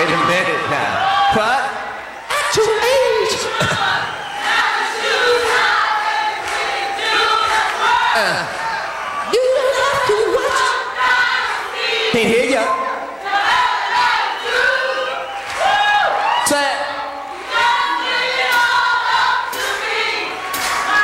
Wait a minute now. What? At your age.